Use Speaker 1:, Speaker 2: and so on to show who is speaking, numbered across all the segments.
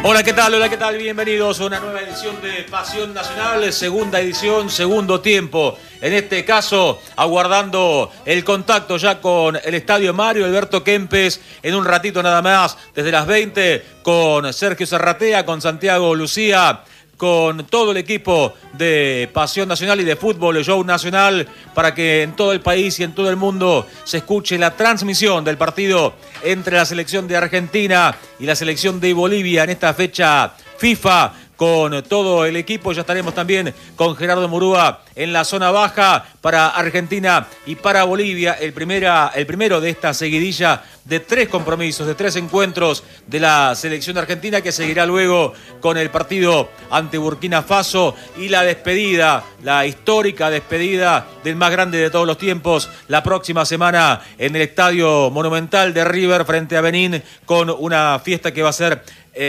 Speaker 1: Hola, ¿qué tal? Hola, ¿qué tal? Bienvenidos a una nueva edición de Pasión Nacional, segunda edición, segundo tiempo. En este caso, aguardando el contacto ya con el Estadio Mario Alberto Kempes, en un ratito nada más, desde las 20, con Sergio Serratea, con Santiago Lucía, con todo el equipo de Pasión Nacional y de Fútbol Show Nacional, para que en todo el país y en todo el mundo se escuche la transmisión del partido entre la selección de Argentina y la selección de Bolivia en esta fecha FIFA, con todo el equipo. Ya estaremos también con Gerardo Murúa en la zona baja para Argentina y para Bolivia, el primero de esta seguidilla de 3 compromisos, de 3 encuentros de la selección argentina, que seguirá luego con el partido ante Burkina Faso y la despedida, la histórica despedida del más grande de todos los tiempos, la próxima semana en el Estadio Monumental de River frente a Benín, con una fiesta que va a ser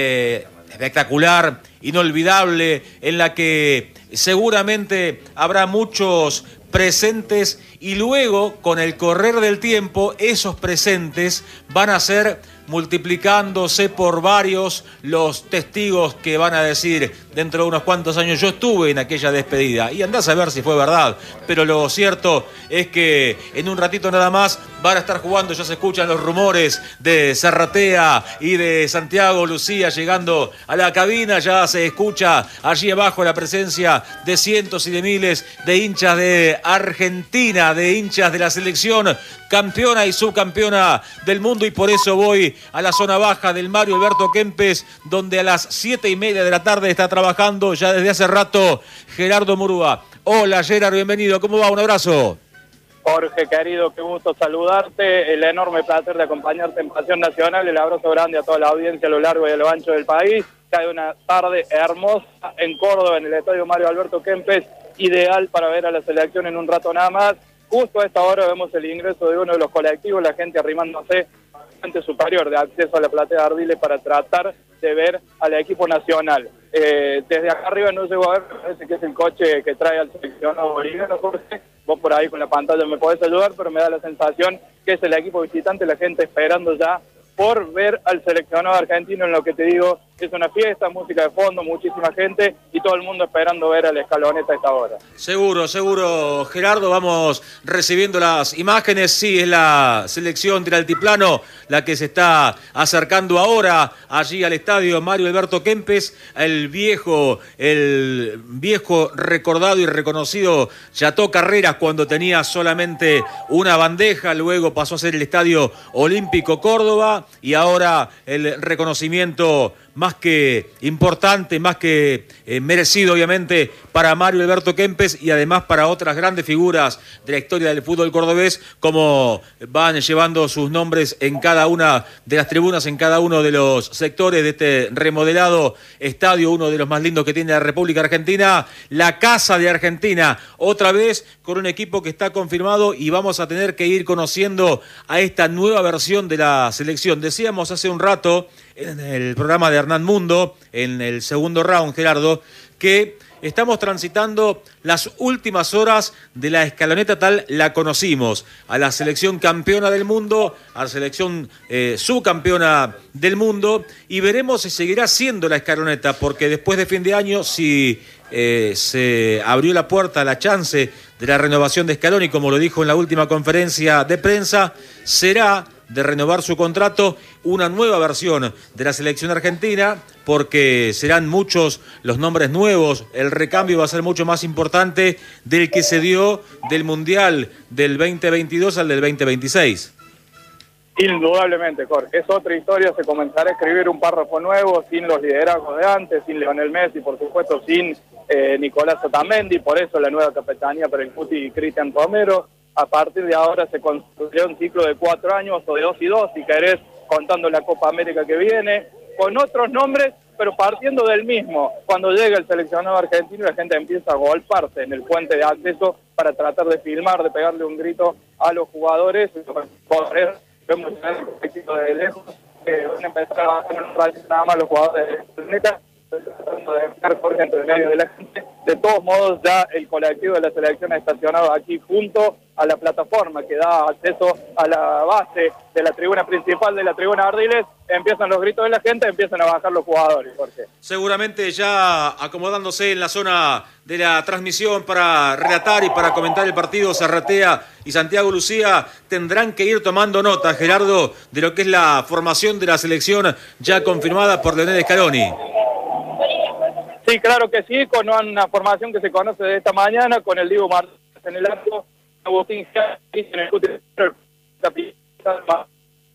Speaker 1: espectacular, inolvidable, en la que seguramente habrá muchos presentes, y luego, con el correr del tiempo, esos presentes van a ser multiplicándose por varios los testigos que van a decir dentro de unos cuantos años: yo estuve en aquella despedida, y andás a ver si fue verdad. Pero lo cierto es que en un ratito nada más van a estar jugando. Ya se escuchan los rumores de Serratea y de Santiago Lucía llegando a la cabina. Ya se escucha allí abajo la presencia de cientos y de miles de hinchas de Argentina, de hinchas de la selección campeona y subcampeona del mundo, y por eso voy a la zona baja del Mario Alberto Kempes, donde a las 7:30 de la tarde está trabajando ya desde hace rato Gerardo Murúa. Hola Gerard, bienvenido, ¿cómo va? Un abrazo.
Speaker 2: Jorge, querido, qué gusto saludarte, el enorme placer de acompañarte en Pasión Nacional, el abrazo grande a toda la audiencia a lo largo y a lo ancho del país. Cae una tarde hermosa en Córdoba, en el Estadio Mario Alberto Kempes, ideal para ver a la selección en un rato nada más. Justo a esta hora vemos el ingreso de uno de los colectivos, la gente arrimándose a la parte superior de acceso a la platea de Ardiles para tratar de ver al equipo nacional. Desde acá arriba no llego a ver, parece que es el coche que trae al seleccionado boliviano, Jorge. Vos por ahí con la pantalla me podés ayudar, pero me da la sensación que es el equipo visitante, la gente esperando ya por ver al seleccionado argentino. En lo que te digo, es una fiesta, música de fondo, muchísima gente y todo el mundo esperando ver al Escaloneta a esta hora.
Speaker 1: Seguro, Gerardo, vamos recibiendo las imágenes. Sí, es la selección del altiplano la que se está acercando ahora allí al estadio Mario Alberto Kempes, el viejo recordado y reconocido Chateau Carreras, cuando tenía solamente una bandeja. Luego pasó a ser el Estadio Olímpico Córdoba, y ahora el reconocimiento más que importante, más que merecido, obviamente, para Mario Alberto Kempes, y además para otras grandes figuras de la historia del fútbol cordobés, como van llevando sus nombres en cada una de las tribunas, en cada uno de los sectores de este remodelado estadio, uno de los más lindos que tiene la República Argentina, la Casa de Argentina, otra vez con un equipo que está confirmado, y vamos a tener que ir conociendo a esta nueva versión de la selección. Decíamos hace un rato en el programa de Hernán Mundo, en el segundo round, Gerardo, que estamos transitando las últimas horas de la escaloneta tal la conocimos, a la selección campeona del mundo, a la selección subcampeona del mundo, y veremos si seguirá siendo la escaloneta, porque después de fin de año, si se abrió la puerta a la chance de la renovación de Scaloni, como lo dijo en la última conferencia de prensa, será de renovar su contrato una nueva versión de la selección argentina, porque serán muchos los nombres nuevos. El recambio va a ser mucho más importante del que se dio del Mundial del 2022 al del 2026.
Speaker 2: Indudablemente, Jorge, es otra historia. Se comenzará a escribir un párrafo nuevo, sin los liderazgos de antes, sin Lionel Messi, por supuesto, sin Nicolás Otamendi. Por eso la nueva capitanía para el Cuti y Cristian Romero. A partir de ahora se construyó un ciclo de 4 años, o de 2 y 2, si querés, contando la Copa América que viene, con otros nombres, pero partiendo del mismo. Cuando llega el seleccionado argentino, la gente empieza a golparse en el puente de acceso para tratar de filmar, de pegarle un grito a los jugadores. Vemos el colectivo de lejos, que van a empezar a bajar en un ratito nada más los jugadores del planeta, tratando de estar por entre medio de la gente. De todos modos, ya el colectivo de la selección ha estacionado aquí junto a la plataforma que da acceso a la base de la tribuna principal de la tribuna Ardiles, empiezan los gritos de la gente, empiezan a bajar los jugadores, Jorge.
Speaker 1: Seguramente ya acomodándose en la zona de la transmisión para relatar y para comentar el partido, Zarratea y Santiago Lucía tendrán que ir tomando nota, Gerardo, de lo que es la formación de la selección ya confirmada por Leonel Scaloni.
Speaker 2: Sí, claro que sí, con una formación que se conoce de esta mañana, con el Diego Martínez en el arco, Agustín Gianni en el capitán,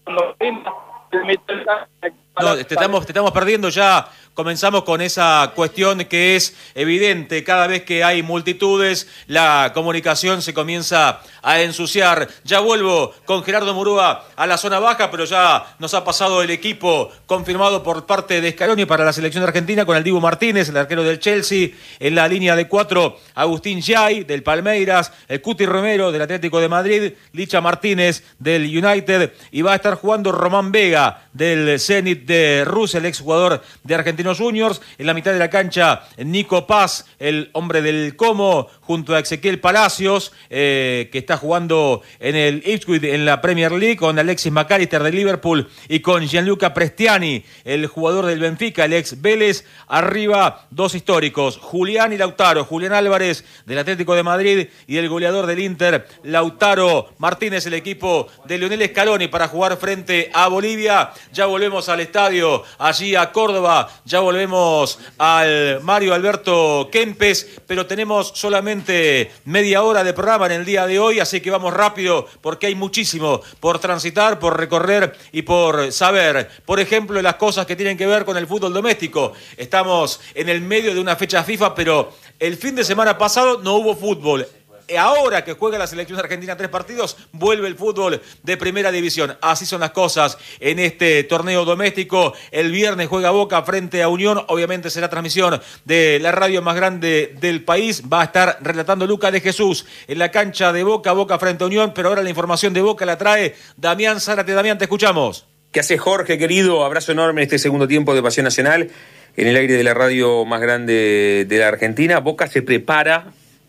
Speaker 1: no, te estamos perdiendo ya. Comenzamos con esa cuestión que es evidente. Cada vez que hay multitudes, la comunicación se comienza a ensuciar. Ya vuelvo con Gerardo Murúa a la zona baja, pero ya nos ha pasado el equipo confirmado por parte de Scaloni para la selección argentina con el Dibu Martínez, el arquero del Chelsea. En la línea de 4, Agustín Giai del Palmeiras, el Cuti Romero del Atlético de Madrid, Licha Martínez del United, y va a estar jugando Román Vega del Zenit de Rusia, el exjugador de Argentinos Juniors. En la mitad de la cancha, Nico Paz, el hombre del Como, junto a Ezequiel Palacios, que está jugando en el Ipswich en la Premier League, con Alexis McAllister de Liverpool y con Gianluca Prestiani, el jugador del Benfica, el ex Vélez. Arriba, dos históricos, Julián y Lautaro. Julián Álvarez del Atlético de Madrid y el goleador del Inter, Lautaro Martínez, el equipo de Leonel Scaloni para jugar frente a Bolivia. Ya volvemos al estadio, allí a Córdoba, ya volvemos al Mario Alberto Kempes, pero tenemos solamente media hora de programa en el día de hoy, así que vamos rápido porque hay muchísimo por transitar, por recorrer y por saber. Por ejemplo, las cosas que tienen que ver con el fútbol doméstico. Estamos en el medio de una fecha FIFA, pero el fin de semana pasado no hubo fútbol. Ahora que juega la selección argentina 3 partidos, vuelve el fútbol de primera división. Así son las cosas en este torneo doméstico. El viernes juega Boca frente a Unión. Obviamente será transmisión de la radio más grande del país. Va a estar relatando Luca de Jesús en la cancha de Boca, Boca frente a Unión. Pero ahora la información de Boca la trae Damián Zárate. Damián, te escuchamos.
Speaker 3: ¿Qué hace, Jorge, querido? Abrazo enorme en este segundo tiempo de Pasión Nacional en el aire de la radio más grande de la Argentina. Boca se prepara.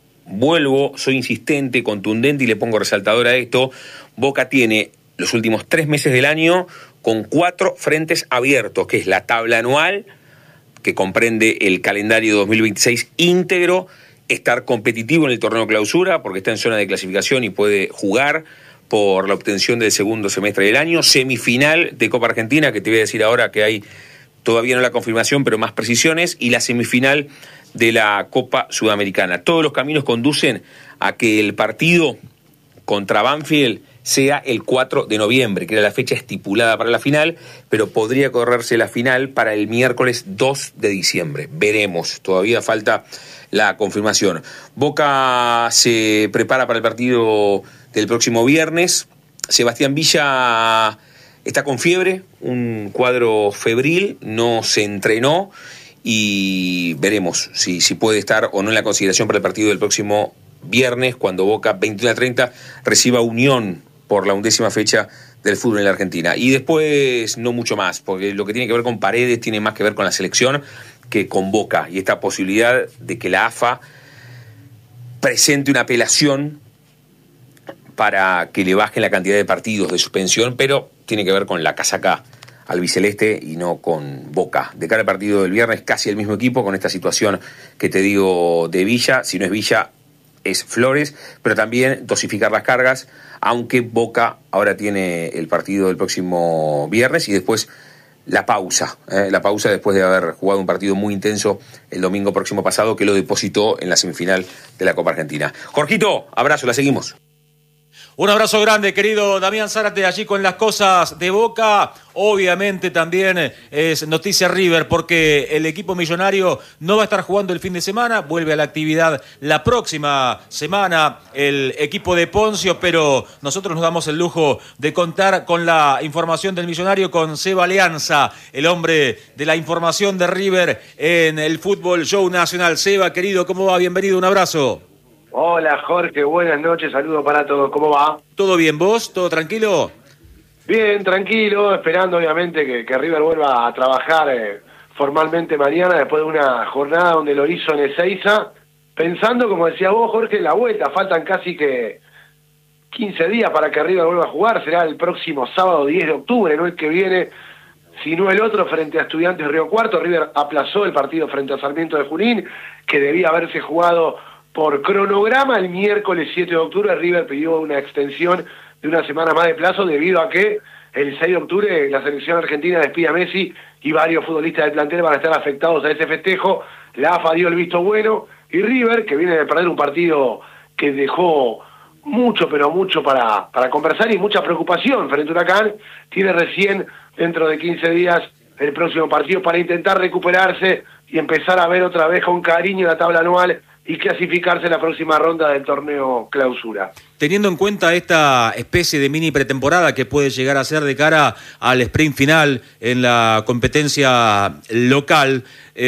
Speaker 3: Vuelvo, soy insistente, contundente y le pongo resaltador a esto. Boca tiene los últimos 3 meses del año con 4 frentes abiertos, que es la tabla anual, que comprende el calendario 2026 íntegro, estar competitivo en el torneo clausura, porque está en zona de clasificación y puede jugar por la obtención del segundo semestre del año, semifinal de Copa Argentina, que te voy a decir ahora que hay todavía no la confirmación, pero más precisiones, y la semifinal de la Copa Sudamericana. Todos los caminos conducen a que el partido contra Banfield sea el 4 de noviembre, que era la fecha estipulada para la final, pero podría correrse la final para el miércoles 2 de diciembre. Veremos, todavía falta la confirmación. Boca se prepara para el partido del próximo viernes. Sebastián Villa está con fiebre, un cuadro febril, no se entrenó, y veremos si puede estar o no en la consideración para el partido del próximo viernes, cuando Boca 21:30 reciba Unión por la 11ª fecha del fútbol en la Argentina. Y después no mucho más, porque lo que tiene que ver con Paredes tiene más que ver con la selección que con Boca, y esta posibilidad de que la AFA presente una apelación para que le bajen la cantidad de partidos de suspensión, pero tiene que ver con la casaca albiceleste y no con Boca. De cara al partido del viernes, casi el mismo equipo, con esta situación que te digo de Villa. Si no es Villa, es Flores, pero también dosificar las cargas, aunque Boca ahora tiene el partido del próximo viernes y después la pausa después de haber jugado un partido muy intenso el domingo próximo pasado, que lo depositó en la semifinal de la Copa Argentina. Jorgito, abrazo, la seguimos.
Speaker 1: Un abrazo grande, querido Damián Zárate, allí con las cosas de Boca. Obviamente también es noticia River, porque el equipo millonario no va a estar jugando el fin de semana, vuelve a la actividad la próxima semana el equipo de Poncio, pero nosotros nos damos el lujo de contar con la información del millonario con Seba Alianza, el hombre de la información de River en el Fútbol Show Nacional. Seba, querido, ¿cómo va? Bienvenido, un abrazo.
Speaker 4: Hola Jorge, buenas noches, saludos para todos, ¿cómo va?
Speaker 1: ¿Todo bien, vos? ¿Todo tranquilo?
Speaker 4: Bien, tranquilo, esperando obviamente que River vuelva a trabajar formalmente mañana, después de una jornada donde lo hizo en Ezeiza, pensando, como decía vos Jorge, en la vuelta. Faltan casi que 15 días para que River vuelva a jugar. Será el próximo sábado 10 de octubre, no el que viene, sino el otro, frente a Estudiantes Río Cuarto. River aplazó el partido frente a Sarmiento de Junín, que debía haberse jugado por cronograma el miércoles 7 de octubre. River pidió una extensión de una semana más de plazo debido a que el 6 de octubre la selección argentina despide a Messi y varios futbolistas del plantel van a estar afectados a ese festejo. La AFA dio el visto bueno y River, que viene de perder un partido que dejó mucho, pero mucho para conversar y mucha preocupación frente a Huracán, tiene recién dentro de 15 días el próximo partido para intentar recuperarse y empezar a ver otra vez con cariño la tabla anual y clasificarse en la próxima ronda del torneo Clausura.
Speaker 1: Teniendo en cuenta esta especie de mini pretemporada que puede llegar a ser de cara al sprint final en la competencia local,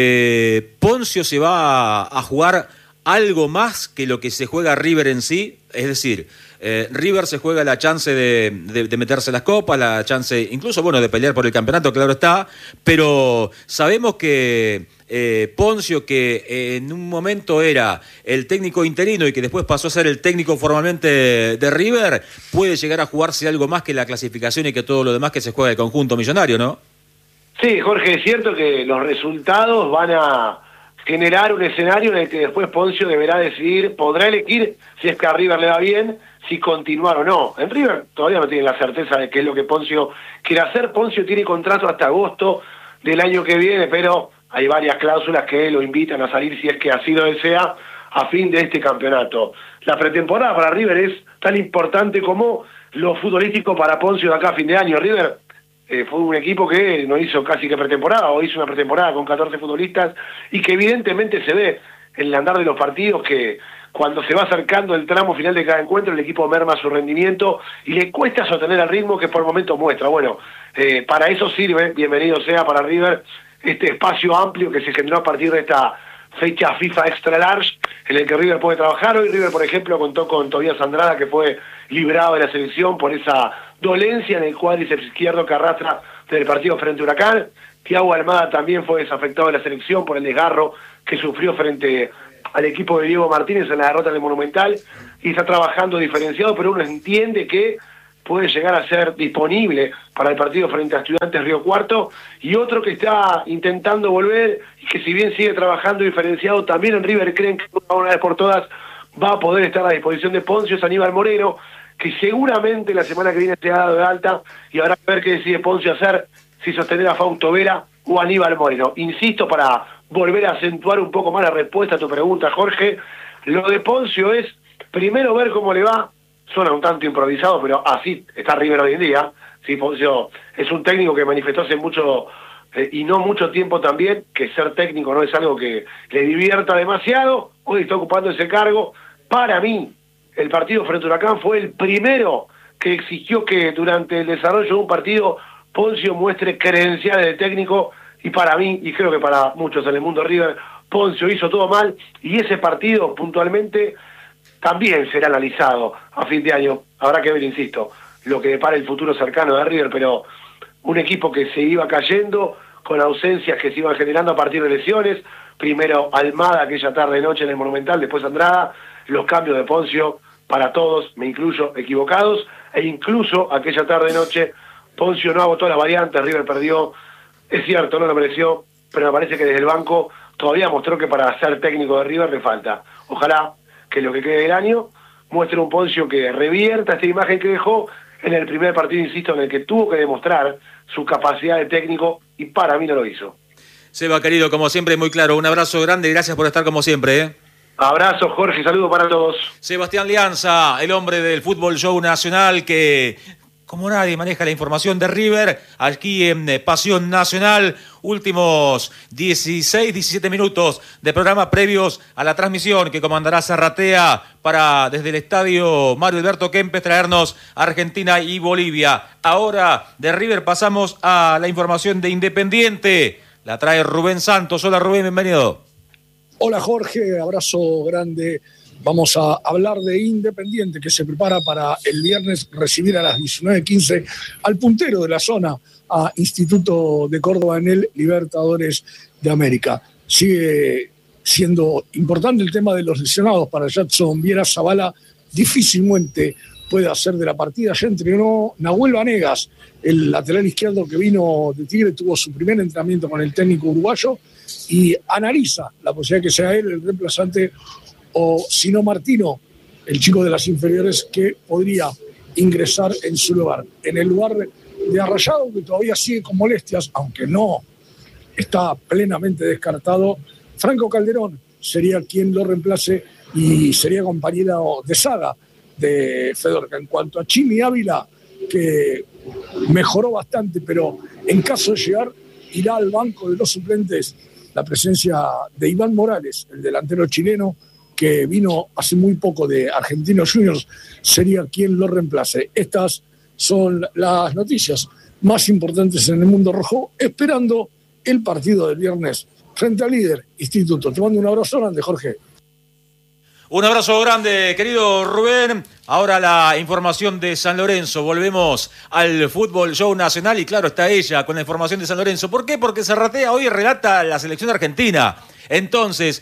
Speaker 1: ¿Ponzio se va a jugar algo más que lo que se juega River en sí? Es decir, River se juega la chance de meterse en las copas, la chance incluso, bueno, de pelear por el campeonato, claro está, pero sabemos que Ponzio, que en un momento era el técnico interino y que después pasó a ser el técnico formalmente de River, puede llegar a jugarse algo más que la clasificación y que todo lo demás que se juega el conjunto millonario, ¿no?
Speaker 4: Sí, Jorge, es cierto que los resultados van a generar un escenario en el que después Ponzio deberá decidir, podrá elegir si es que a River le va bien, si continuar o no. En River todavía no tiene la certeza de qué es lo que Ponzio quiere hacer. Ponzio tiene contrato hasta agosto del año que viene, pero hay varias cláusulas que lo invitan a salir si es que así lo desea a fin de este campeonato. La pretemporada para River es tan importante como lo futbolístico para Ponzio de acá a fin de año. River fue un equipo que no hizo casi que pretemporada, o hizo una pretemporada con 14 futbolistas, y que evidentemente se ve en el andar de los partidos que cuando se va acercando el tramo final de cada encuentro, el equipo merma su rendimiento y le cuesta sostener el ritmo que por momentos muestra. Bueno, para eso sirve, bienvenido sea para River, este espacio amplio que se generó a partir de esta fecha FIFA Extra Large, en el que River puede trabajar. Hoy River, por ejemplo, contó con Tobías Andrada, que fue librado de la selección por esa dolencia en el cuádriceps izquierdo que arrastra del partido frente a Huracán. Thiago Almada también fue desafectado de la selección por el desgarro que sufrió frente al equipo de Diego Martínez en la derrota del Monumental, y está trabajando diferenciado, pero uno entiende que puede llegar a ser disponible para el partido frente a Estudiantes Río Cuarto, y otro que está intentando volver y que si bien sigue trabajando diferenciado, también en River creen que una vez por todas va a poder estar a disposición de Ponzio, es Aníbal Moreno, que seguramente la semana que viene se ha dado de alta y habrá que ver qué decide Ponzio hacer, si sostener a Fausto Vera o Aníbal Moreno. Insisto, para volver a acentuar un poco más la respuesta a tu pregunta, Jorge, lo de Ponzio es primero ver cómo le va. Suena un tanto improvisado, pero así está River hoy en día. Sí, Ponzio es un técnico que manifestó hace mucho y no mucho tiempo también que ser técnico no es algo que le divierta demasiado. Hoy está ocupando ese cargo. Para mí, el partido frente a Huracán fue el primero que exigió que durante el desarrollo de un partido Ponzio muestre credenciales de técnico, y para mí, y creo que para muchos en el mundo River, Ponzio hizo todo mal, y ese partido puntualmente también será analizado a fin de año. Habrá que ver, insisto, lo que depara el futuro cercano de River, pero un equipo que se iba cayendo, con ausencias que se iban generando a partir de lesiones, primero Almada aquella tarde-noche en el Monumental, después Andrada, los cambios de Ponzio, para todos, me incluyo, equivocados, e incluso aquella tarde-noche Ponzio no agotó las variantes, River perdió, es cierto, no lo mereció, pero me parece que desde el banco todavía mostró que para ser técnico de River le falta. Ojalá que lo que quede del año muestre un Ponzio que revierta esta imagen que dejó en el primer partido, insisto, en el que tuvo que demostrar su capacidad de técnico, y para mí no lo hizo.
Speaker 1: Seba, querido, como siempre, muy claro, un abrazo grande y gracias por estar como siempre, ¿eh?
Speaker 4: Abrazo, Jorge, saludos para todos.
Speaker 1: Sebastián Lianza, el hombre del Fútbol Show Nacional, que como nadie maneja la información de River, aquí en Pasión Nacional, últimos 16, 17 minutos de programa previos a la transmisión que comandará Zarratea para desde el estadio Mario Alberto Kempes traernos Argentina y Bolivia. Ahora de River pasamos a la información de Independiente, la trae Rubén Santos. Hola Rubén, bienvenido.
Speaker 5: Hola Jorge, abrazo grande. Vamos a hablar de Independiente, que se prepara para el viernes recibir a las 19:15 al puntero de la zona, a Instituto de Córdoba en el Libertadores de América. Sigue siendo importante el tema de los lesionados para Jackson Viera. Zavala difícilmente puede hacer de la partida. Ya entrenó Nahuel Vanegas, el lateral izquierdo que vino de Tigre, tuvo su primer entrenamiento con el técnico uruguayo y analiza la posibilidad que sea él el reemplazante o si no Martino, el chico de las inferiores que podría ingresar en su lugar. En el lugar de Arrayado, que todavía sigue con molestias, aunque no está plenamente descartado, Franco Calderón sería quien lo reemplace y sería compañero de saga de Fedorca. En cuanto a Chimi Ávila, que mejoró bastante, pero en caso de llegar, irá al banco de los suplentes la presencia de Iván Morales, el delantero chileno, que vino hace muy poco de Argentinos Juniors, sería quien lo reemplace. Estas son las noticias más importantes en el mundo rojo, esperando el partido del viernes frente al líder Instituto. Te mando un abrazo grande, Jorge.
Speaker 1: Un abrazo grande, querido Rubén. Ahora la información de San Lorenzo. Volvemos al Fútbol Show Nacional y claro, está ella con la información de San Lorenzo. ¿Por qué? Porque Zarratea hoy relata la selección argentina. Entonces,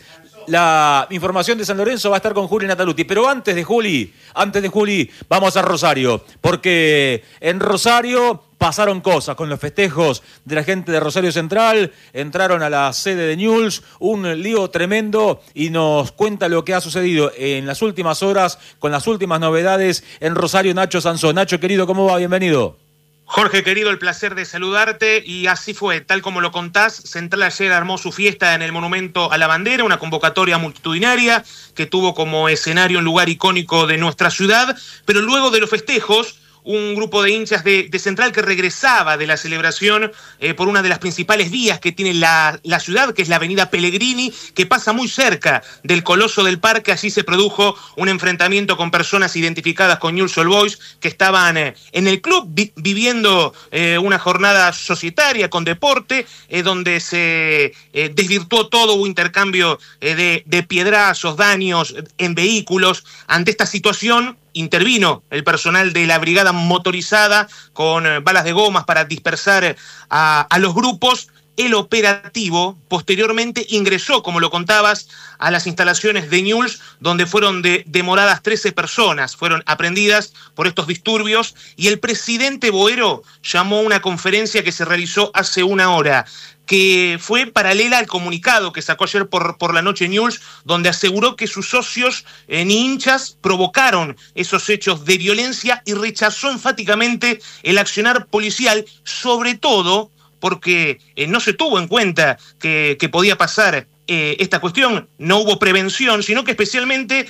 Speaker 1: la información de San Lorenzo va a estar con Juli Nataluti. Pero antes de Juli, vamos a Rosario. Porque en Rosario pasaron cosas con los festejos de la gente de Rosario Central. Entraron a la sede de Newell's, un lío tremendo, y nos cuenta lo que ha sucedido en las últimas horas con las últimas novedades en Rosario. Nacho Sansó. Nacho, querido, ¿cómo va? Bienvenido.
Speaker 6: Jorge, querido, el placer de saludarte, y así fue, tal como lo contás. Central ayer armó su fiesta en el Monumento a la Bandera, una convocatoria multitudinaria que tuvo como escenario un lugar icónico de nuestra ciudad, pero luego de los festejos, un grupo de hinchas de Central que regresaba de la celebración por una de las principales vías que tiene la ciudad, que es la avenida Pellegrini, que pasa muy cerca del Coloso del Parque. Allí se produjo un enfrentamiento con personas identificadas con Newell's Old Boys que estaban en el club viviendo una jornada societaria con deporte, donde se desvirtuó todo, hubo intercambio de piedrazos, daños en vehículos. Ante esta situación intervino el personal de la brigada motorizada con balas de gomas para dispersar a los grupos. El operativo posteriormente ingresó, como lo contabas, a las instalaciones de Newell's, donde fueron demoradas 13 personas, fueron aprehendidas por estos disturbios, y el presidente Boero llamó a una conferencia que se realizó hace una hora, que fue paralela al comunicado que sacó ayer por la noche Newell's, donde aseguró que sus socios ni hinchas provocaron esos hechos de violencia y rechazó enfáticamente el accionar policial, sobre todo porque no se tuvo en cuenta que podía pasar esta cuestión. No hubo prevención, sino que especialmente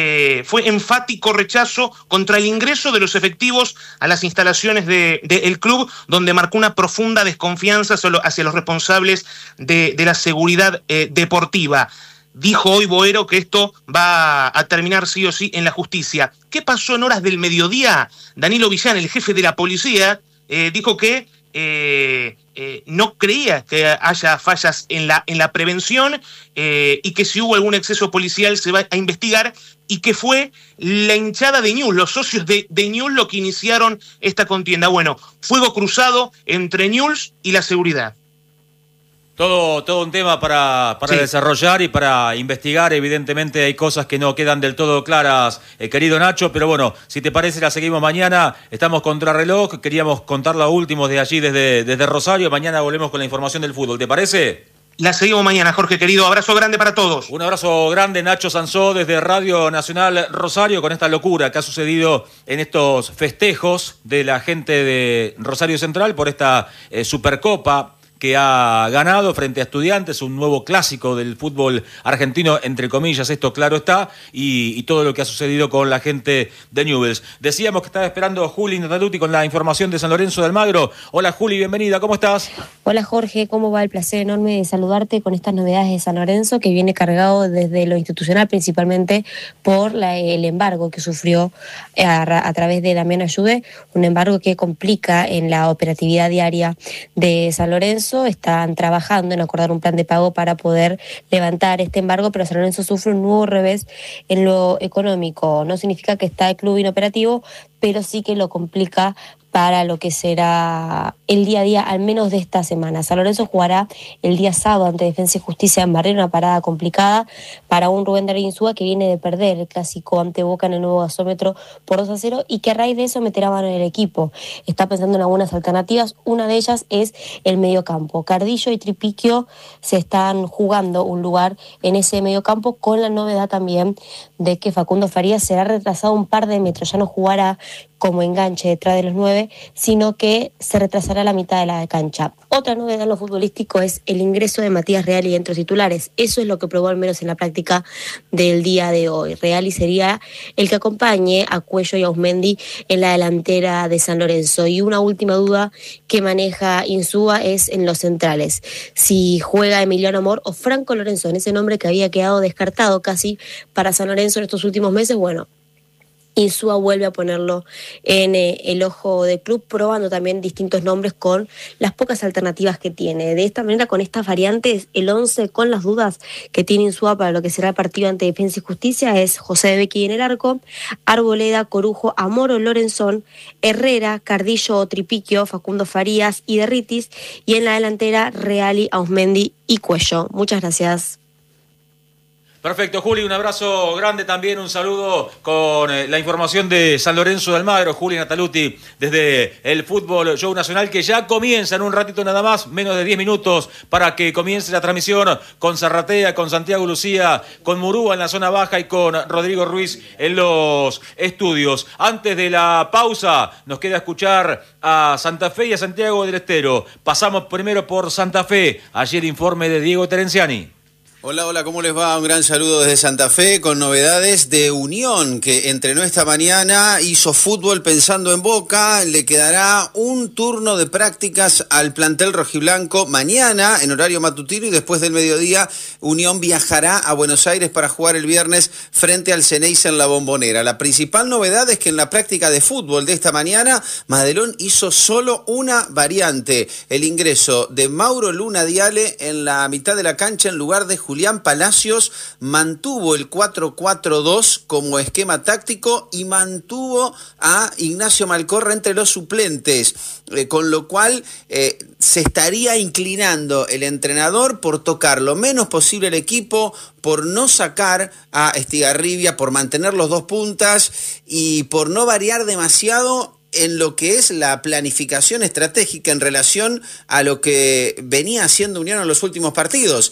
Speaker 6: fue enfático rechazo contra el ingreso de los efectivos a las instalaciones del club, donde marcó una profunda desconfianza hacia los responsables de la seguridad deportiva. Dijo hoy Boero que esto va a terminar sí o sí en la justicia. ¿Qué pasó en horas del mediodía? Danilo Villán, el jefe de la policía, dijo que no creía que haya fallas en la prevención, y que si hubo algún exceso policial se va a investigar, y que fue la hinchada de Newell's, los socios de Newell's, lo que iniciaron esta contienda. Bueno, fuego cruzado entre Newell's y la seguridad.
Speaker 1: Todo un tema para sí, desarrollar y para investigar. Evidentemente hay cosas que no quedan del todo claras, querido Nacho, pero bueno, si te parece la seguimos mañana. Estamos contrarreloj, queríamos contar lo último de allí desde Rosario. Mañana volvemos con la información del fútbol, ¿te parece?
Speaker 6: La seguimos mañana, Jorge, querido. Abrazo grande para todos.
Speaker 1: Un abrazo grande, Nacho Sansó, desde Radio Nacional Rosario, con esta locura que ha sucedido en estos festejos de la gente de Rosario Central por esta Supercopa que ha ganado frente a Estudiantes, un nuevo clásico del fútbol argentino, entre comillas, esto claro está, y todo lo que ha sucedido con la gente de Newell's. Decíamos que estaba esperando Juli Nataluti con la información de San Lorenzo de Almagro. Hola Juli, bienvenida, ¿cómo estás?
Speaker 7: Hola Jorge, ¿cómo va? El placer enorme de saludarte con estas novedades de San Lorenzo, que viene cargado desde lo institucional, principalmente por el embargo que sufrió a través de Damián Ayude, un embargo que complica en la operatividad diaria de San Lorenzo. Están trabajando en acordar un plan de pago para poder levantar este embargo, pero San Lorenzo sufre un nuevo revés en lo económico. No significa que está el club inoperativo, pero sí que lo complica para lo que será el día a día, al menos de esta semana. San Lorenzo jugará el día sábado ante Defensa y Justicia en Barrera, una parada complicada para un Rubén Darío Insúa que viene de perder el clásico ante Boca en el nuevo gasómetro por 2-0 y que a raíz de eso meterá mano en el equipo. Está pensando en algunas alternativas, una de ellas es el mediocampo. Cardillo y Tripiquio se están jugando un lugar en ese mediocampo, con la novedad también de que Facundo Farías será retrasado un par de metros, ya no jugará como enganche detrás de los 9, sino que se retrasará a la mitad de la cancha. Otra novedad en lo futbolístico es el ingreso de Matías Reali dentro de titulares. Eso es lo que probó al menos en la práctica del día de hoy. Reali sería el que acompañe a Cuello y a Ausmendi en la delantera de San Lorenzo. Y una última duda que maneja Insúa es en los centrales. Si juega Emiliano Amor o Franco Lorenzo, en ese nombre que había quedado descartado casi para San Lorenzo en estos últimos meses, bueno, Insúa vuelve a ponerlo en el ojo del club, probando también distintos nombres con las pocas alternativas que tiene. De esta manera, con estas variantes, el 11 con las dudas que tiene Insúa para lo que será el partido ante Defensa y Justicia es José de Becchi en el arco, Arboleda, Corujo, Amoro, Lorenzón, Herrera, Cardillo, Tripiquio, Facundo Farías y Derritis, y en la delantera Reali, Ausmendi y Cuello. Muchas gracias.
Speaker 1: Perfecto, Juli, un abrazo grande también, un saludo con la información de San Lorenzo de Almagro, Juli Nataluti, desde el Fútbol Show Nacional, que ya comienza en un ratito nada más, menos de 10 minutos, para que comience la transmisión con Zarratea, con Santiago Lucía, con Murúa en la zona baja y con Rodrigo Ruiz en los estudios. Antes de la pausa, nos queda escuchar a Santa Fe y a Santiago del Estero. Pasamos primero por Santa Fe, ayer informe de Diego Terenciani.
Speaker 8: Hola, ¿cómo les va? Un gran saludo desde Santa Fe con novedades de Unión, que entrenó esta mañana, hizo fútbol pensando en Boca, le quedará un turno de prácticas al plantel rojiblanco mañana en horario matutino y después del mediodía Unión viajará a Buenos Aires para jugar el viernes frente al Ceneice en la Bombonera. La principal novedad es que en la práctica de fútbol de esta mañana, Madelón hizo solo una variante, el ingreso de Mauro Luna Diale en la mitad de la cancha en lugar de Julián Palacios. Mantuvo el 4-4-2 como esquema táctico y mantuvo a Ignacio Malcorra entre los suplentes, con lo cual se estaría inclinando el entrenador por tocar lo menos posible el equipo, por no sacar a Estigarribia, por mantener los dos puntas y por no variar demasiado en lo que es la planificación estratégica en relación a lo que venía haciendo Unión en los últimos partidos.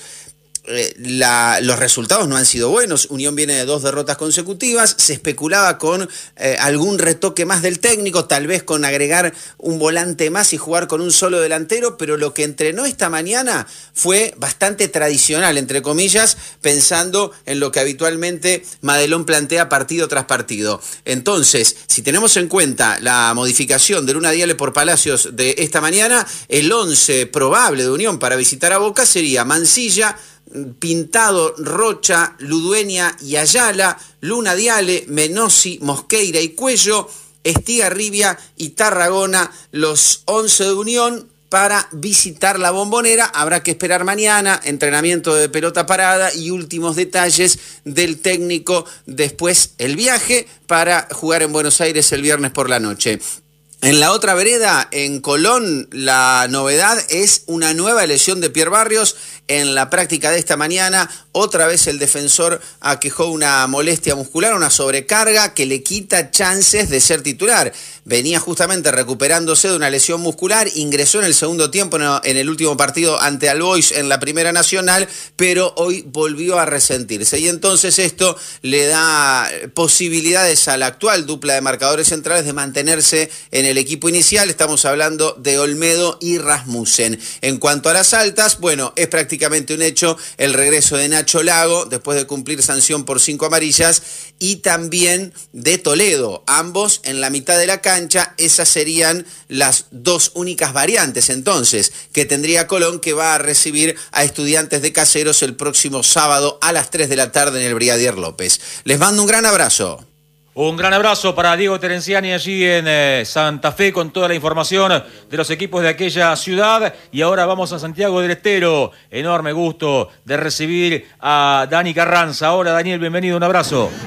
Speaker 8: Los resultados no han sido buenos. Unión viene de 2 derrotas consecutivas. Se especulaba con algún retoque más del técnico, tal vez con agregar un volante más y jugar con un solo delantero, pero lo que entrenó esta mañana fue bastante tradicional, entre comillas, pensando en lo que habitualmente Madelón plantea partido tras partido. Entonces, si tenemos en cuenta la modificación de Luna Diale por Palacios de esta mañana, el 11 probable de Unión para visitar a Boca sería Mancilla, Pintado, Rocha, Ludueña y Ayala, Luna Diale, Menossi, Mosqueira y Cuello, Estigarribia y Tarragona, los 11 de Unión para visitar la Bombonera. Habrá que esperar mañana, entrenamiento de pelota parada y últimos detalles del técnico, después el viaje para jugar en Buenos Aires el viernes por la noche. En la otra vereda, en Colón, la novedad es una nueva lesión de Pierre Barrios. En la práctica de esta mañana, otra vez el defensor aquejó una molestia muscular, una sobrecarga que le quita chances de ser titular. Venía justamente recuperándose de una lesión muscular, ingresó en el segundo tiempo en el último partido ante Albois en la Primera Nacional, pero hoy volvió a resentirse. Y entonces esto le da posibilidades a la actual dupla de marcadores centrales de mantenerse en el equipo inicial. Estamos hablando de Olmedo y Rasmussen. En cuanto a las altas, bueno, es prácticamente un hecho el regreso de Nacho Lago después de cumplir sanción por 5 amarillas y también de Toledo, ambos en la mitad de la cancha. Esas serían las 2 únicas variantes entonces que tendría Colón, que va a recibir a Estudiantes de Caseros el próximo sábado a las 3 de la tarde en el Brigadier López. Les mando un gran abrazo.
Speaker 1: Un gran abrazo para Diego Terenciani allí en Santa Fe con toda la información de los equipos de aquella ciudad. Y ahora vamos a Santiago del Estero. Enorme gusto de recibir a Dani Carranza. Hola Daniel, bienvenido, un abrazo.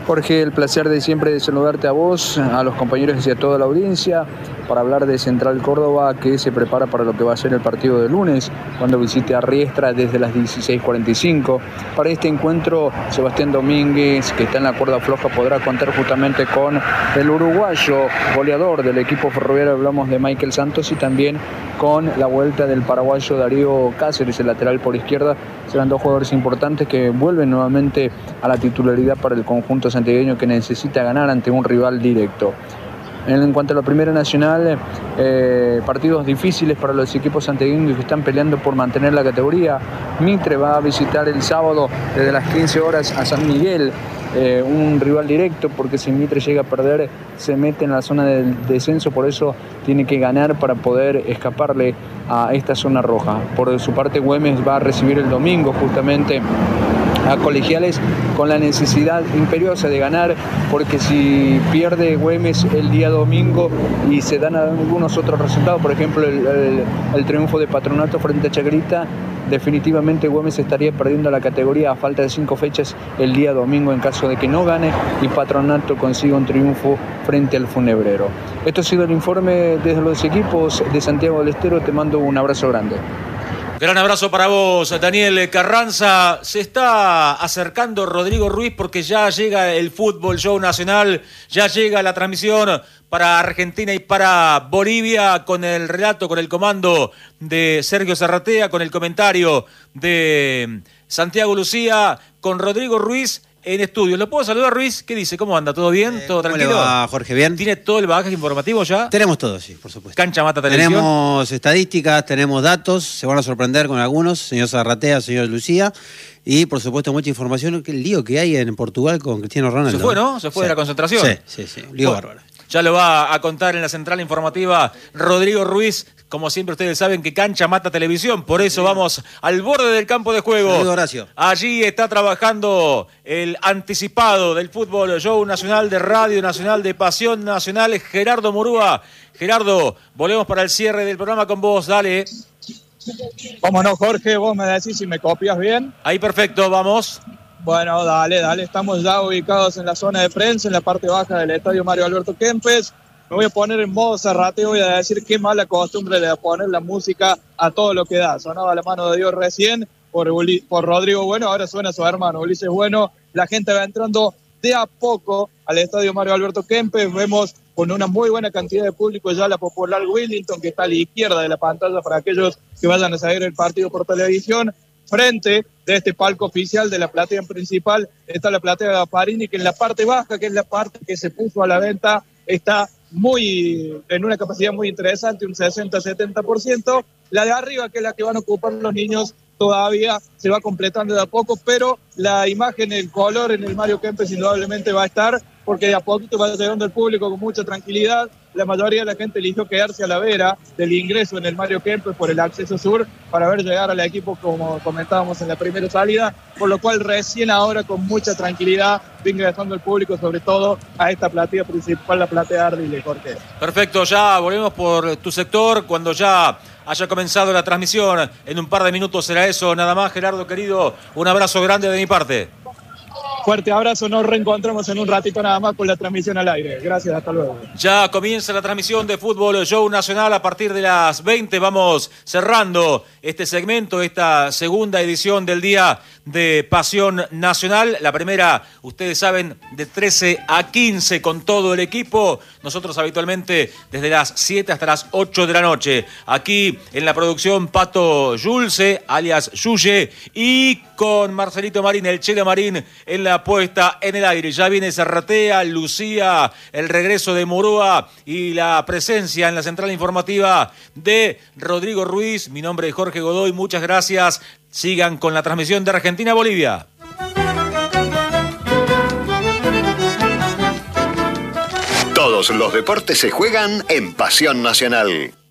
Speaker 9: Jorge, el placer de siempre de saludarte a vos, a los compañeros y a toda la audiencia, para hablar de Central Córdoba, que se prepara para lo que va a ser el partido de lunes, cuando visite a Riestra desde las 16:45. Para este encuentro, Sebastián Domínguez, que está en la cuerda floja, podrá contar justamente con el uruguayo goleador del equipo ferroviario, hablamos de Michael Santos, y también con la vuelta del paraguayo Darío Cáceres, el lateral por izquierda. Serán dos jugadores importantes que vuelven nuevamente a la titularidad para el conjunto santiagueño, que necesita ganar ante un rival directo. En cuanto a la Primera Nacional, partidos difíciles para los equipos santiagueños que están peleando por mantener la categoría. Mitre va a visitar el sábado desde las 15 horas a San Miguel, un rival directo, porque si Mitre llega a perder se mete en la zona del descenso, por eso tiene que ganar para poder escaparle a esta zona roja. Por su parte, Güemes va a recibir el domingo justamente a Colegiales con la necesidad imperiosa de ganar, porque si pierde Güemes el día domingo y se dan algunos otros resultados, por ejemplo el triunfo de Patronato frente a Chacarita, definitivamente Güemes estaría perdiendo la categoría a falta de 5 fechas el día domingo en caso de que no gane y Patronato consiga un triunfo frente al Funebrero. Esto ha sido el informe desde los equipos de Santiago del Estero. Te mando un abrazo grande.
Speaker 1: Gran abrazo para vos, Daniel Carranza. Se está acercando Rodrigo Ruiz porque ya llega el Fútbol Show Nacional, ya llega la transmisión para Argentina y para Bolivia, con el relato, con el comando de Sergio Zarratea, con el comentario de Santiago Lucía, con Rodrigo Ruiz en estudio. ¿Lo puedo saludar, Ruiz? ¿Qué dice? ¿Cómo anda? ¿Todo bien? ¿Todo tranquilo?
Speaker 10: ¿Cómo le va, Jorge? ¿Bien?
Speaker 1: ¿Tiene todo el bagaje informativo ya?
Speaker 10: Tenemos todo, sí, por supuesto.
Speaker 1: Cancha Mata Televisión.
Speaker 10: Tenemos estadísticas, tenemos datos, se van a sorprender con algunos, señor Zarratea, señor Lucía, y por supuesto mucha información, el lío que hay en Portugal con Cristiano Ronaldo.
Speaker 1: Se fue, ¿no? Se fue de la concentración.
Speaker 10: Sí, lío bárbaro.
Speaker 1: Ya lo va a contar en la central informativa Rodrigo Ruiz. Como siempre ustedes saben que Cancha Mata Televisión, por eso vamos al borde del campo de juego.
Speaker 10: Saludo, Horacio.
Speaker 1: Allí está trabajando el anticipado del Fútbol Show Nacional, de Radio Nacional, de Pasión Nacional, Gerardo Murúa. Gerardo, volvemos para el cierre del programa con vos, dale.
Speaker 2: ¿Cómo no, Jorge? Vos me decís si me copias bien.
Speaker 1: Ahí perfecto, vamos.
Speaker 2: Bueno, dale, estamos ya ubicados en la zona de prensa, en la parte baja del estadio Mario Alberto Kempes. Me voy a poner en modo Zarrateo, voy a decir qué mala costumbre de poner la música a todo lo que da. Sonaba La Mano de Dios recién por Rodrigo Bueno, ahora suena su hermano Ulises Bueno. La gente va entrando de a poco al estadio Mario Alberto Kempes. Vemos con una muy buena cantidad de público ya la Popular Willington, que está a la izquierda de la pantalla para aquellos que vayan a seguir el partido por televisión. Frente de este palco oficial de la platea principal está la platea de Gasparini, que en la parte baja, que es la parte que se puso a la venta, está en una capacidad muy interesante, un 60-70%. La de arriba, que es la que van a ocupar los niños, todavía se va completando de a poco, pero la imagen, el color en el Mario Kempes indudablemente va a estar, porque de a poquito va llegando el público con mucha tranquilidad. La mayoría de la gente eligió quedarse a la vera del ingreso en el Mario Kempes por el acceso sur para ver llegar al equipo, como comentábamos en la primera salida, por lo cual recién ahora con mucha tranquilidad va ingresando el público, sobre todo a esta platea principal, la platea Ardiles, Jorge.
Speaker 1: Perfecto, ya volvemos por tu sector cuando ya haya comenzado la transmisión. En un par de minutos será eso, nada más. Gerardo, querido, un abrazo grande de mi parte.
Speaker 2: Fuerte abrazo, nos reencontramos en un ratito nada más con la transmisión al aire. Gracias, hasta luego.
Speaker 1: Ya comienza la transmisión de Fútbol Show Nacional a partir de las 20. Vamos cerrando este segmento, esta segunda edición del Día de Pasión Nacional. La primera, ustedes saben, de 13 a 15 con todo el equipo. Nosotros habitualmente desde las 7 hasta las 8 de la noche. Aquí en la producción Pato Yulce, alias Yuye, y con Marcelito Marín, el Chelo Marín, en la puesta en el aire. Ya viene Zarratea, Lucía, el regreso de Murúa y la presencia en la central informativa de Rodrigo Ruiz. Mi nombre es Jorge Godoy, muchas gracias. Sigan con la transmisión de Argentina-Bolivia.
Speaker 11: Todos los deportes se juegan en Pasión Nacional.